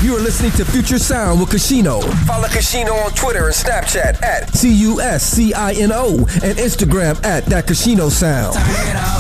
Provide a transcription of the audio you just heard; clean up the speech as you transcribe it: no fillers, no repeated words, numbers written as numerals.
You are listening to Future Sound with Kashino. Follow Kashino on Twitter and Snapchat at CUSCINO and Instagram at That Kashino Sound.